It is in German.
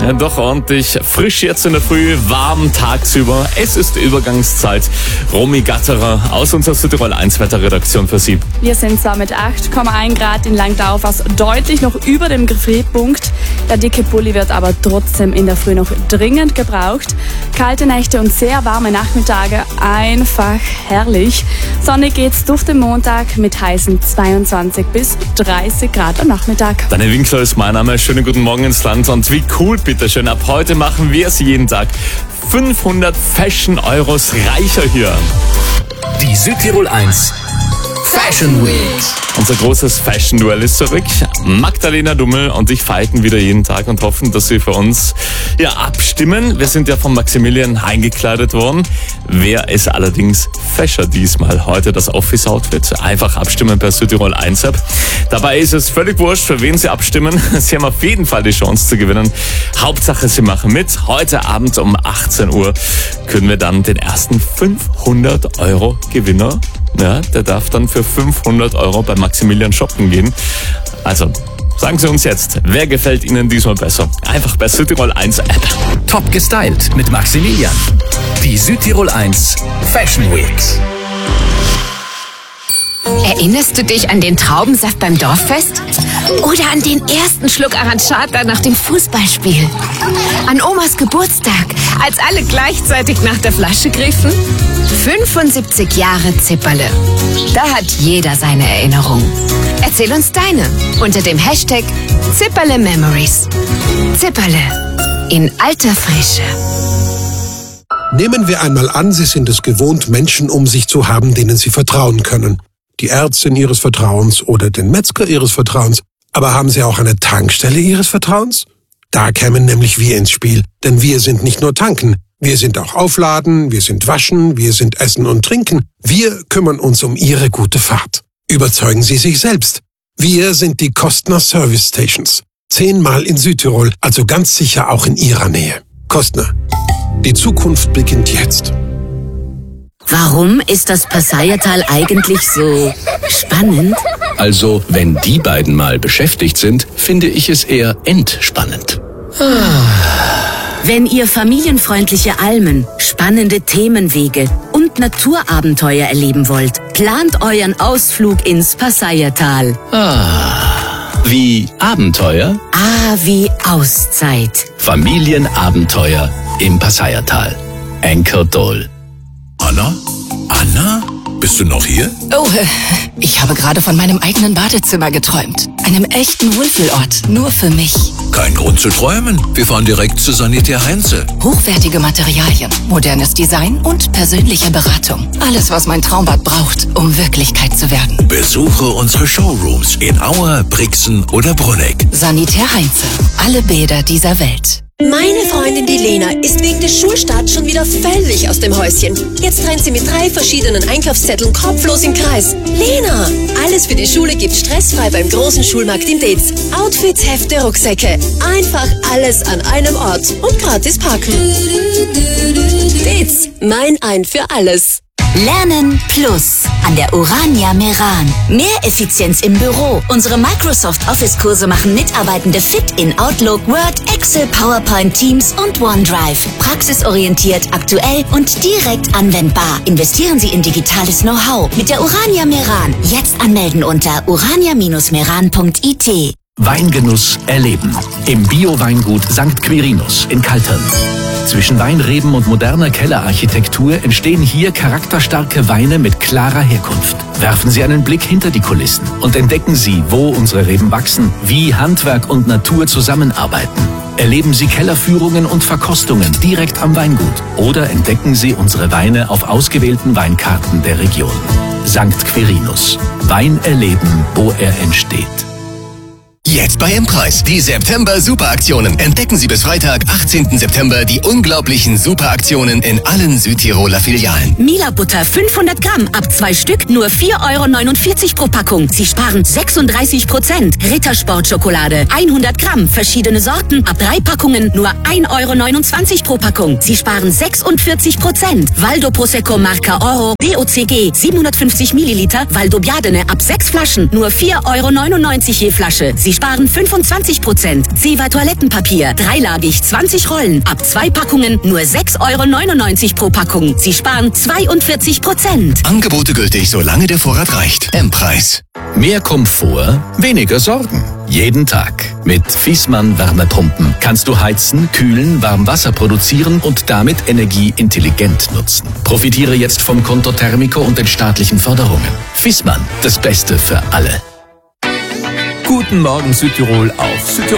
doch ordentlich frisch jetzt in der Früh, warm tagsüber. Es ist Übergangszeit. Romy Gatterer aus unserer Südtirol 1 Wetterredaktion für Sie. Wir sind zwar mit 8,1 Grad in Langdau fast deutlich noch über dem Gefrierpunkt. Der dicke Pulli wird aber trotzdem in der Früh noch dringend gebraucht. Kalte Nächte und sehr warme Nachmittage, einfach herrlich. Sonnig geht's durch den Montag mit heißen 22 bis 30 Grad am Nachmittag. Daniel Winkler ist mein Name. Schönen guten Morgen ins Land. Und wie cool, bitteschön. Ab heute machen wir es jeden Tag 500 Fashion-Euros reicher hier. Die Südtirol 1 Fashion Week. Unser großes Fashion-Duell ist zurück. Magdalena Dummel und ich fighten wieder jeden Tag und hoffen, dass Sie für uns abstimmen. Wir sind ja von Maximilian eingekleidet worden. Wer ist allerdings fescher diesmal? Heute das Office-Outfit. Einfach abstimmen per Südtirol 1 App. Dabei ist es völlig wurscht, für wen Sie abstimmen. Sie haben auf jeden Fall die Chance zu gewinnen. Hauptsache, Sie machen mit. Heute Abend um 18 Uhr können wir dann den ersten 500 Euro Gewinner. Ja, der darf dann für 500 Euro bei Maximilian shoppen gehen. Also, sagen Sie uns jetzt, wer gefällt Ihnen diesmal besser? Einfach bei Südtirol 1 App. Top gestylt mit Maximilian. Die Südtirol 1 Fashion Week. Erinnerst du dich an den Traubensaft beim Dorffest? Oder an den ersten Schluck Arancata nach dem Fußballspiel? An Omas Geburtstag, als alle gleichzeitig nach der Flasche griffen? 75 Jahre Zipperle. Da hat jeder seine Erinnerung. Erzähl uns deine unter dem Hashtag Zipperle Memories. Zipperle. In alter Frische. Nehmen wir einmal an, Sie sind es gewohnt, Menschen um sich zu haben, denen Sie vertrauen können. Die Ärztin Ihres Vertrauens oder den Metzger Ihres Vertrauens. Aber haben Sie auch eine Tankstelle Ihres Vertrauens? Da kämen nämlich wir ins Spiel, denn wir sind nicht nur tanken. Wir sind auch aufladen, wir sind waschen, wir sind essen und trinken. Wir kümmern uns um Ihre gute Fahrt. Überzeugen Sie sich selbst. Wir sind die Kostner Service Stations. 10-mal in Südtirol, also ganz sicher auch in Ihrer Nähe. Kostner. Die Zukunft beginnt jetzt. Warum ist das Passayertal eigentlich so spannend? Also, wenn die beiden mal beschäftigt sind, finde ich es eher entspannend. Wenn ihr familienfreundliche Almen, spannende Themenwege und Naturabenteuer erleben wollt, plant euren Ausflug ins Passayertal. Wie Abenteuer? Wie Auszeit. Familienabenteuer im Passayertal. Anchor Dole. Anna? Anna? Bist du noch hier? Oh, ich habe gerade von meinem eigenen Badezimmer geträumt. Einem echten Wohlfühlort, nur für mich. Kein Grund zu träumen. Wir fahren direkt zu Sanitär Heinze. Hochwertige Materialien, modernes Design und persönliche Beratung. Alles, was mein Traumbad braucht, um Wirklichkeit zu werden. Besuche unsere Showrooms in Auer, Brixen oder Brunegg. Sanitär Heinze. Alle Bäder dieser Welt. Meine Freundin die Lena ist wegen des Schulstarts schon wieder völlig aus dem Häuschen. Jetzt rennt sie mit 3 verschiedenen Einkaufszetteln kopflos im Kreis. Lena, alles für die Schule gibt's stressfrei beim großen Schulmarkt in Deetz. Outfits, Hefte, Rucksäcke. Einfach alles an einem Ort und gratis parken. Deetz, mein Ein für alles. Lernen Plus an der Urania Meran. Mehr Effizienz im Büro. Unsere Microsoft Office-Kurse machen Mitarbeitende fit in Outlook, Word, Excel, PowerPoint, Teams und OneDrive. Praxisorientiert, aktuell und direkt anwendbar. Investieren Sie in digitales Know-how mit der Urania Meran. Jetzt anmelden unter urania-meran.it. Weingenuss erleben. Im Bio-Weingut St. Quirinus in Kaltern. Zwischen Weinreben und moderner Kellerarchitektur entstehen hier charakterstarke Weine mit klarer Herkunft. Werfen Sie einen Blick hinter die Kulissen und entdecken Sie, wo unsere Reben wachsen, wie Handwerk und Natur zusammenarbeiten. Erleben Sie Kellerführungen und Verkostungen direkt am Weingut oder entdecken Sie unsere Weine auf ausgewählten Weinkarten der Region. St. Quirinus. Wein erleben, wo er entsteht. Jetzt bei M-Preis. Die September-Superaktionen. Entdecken Sie bis Freitag, 18. September, die unglaublichen Superaktionen in allen Südtiroler Filialen. Mila-Butter 500 Gramm, ab 2 Stück, nur 4,49 € pro Packung. Sie sparen 36%. Rittersport-Schokolade 100 Gramm, verschiedene Sorten, ab 3 Packungen, nur 1,29 € pro Packung. Sie sparen 46%. Valdo Prosecco Marca Oro, DOCG 750 Milliliter, Valdo Biadene ab 6 Flaschen, nur 4,99 € je Flasche. Sie sparen 25%. Zewa Toilettenpapier, dreilagig 20 Rollen, ab 2 Packungen nur 6,99 € pro Packung. Sie sparen 42%. Angebote gültig, solange der Vorrat reicht. M-Preis. Mehr Komfort, weniger Sorgen. Jeden Tag. Mit Viessmann Wärmepumpen kannst du heizen, kühlen, Warmwasser produzieren und damit Energie intelligent nutzen. Profitiere jetzt vom Conto Thermico und den staatlichen Förderungen. Viessmann, das Beste für alle. Guten Morgen Südtirol auf Südtirol.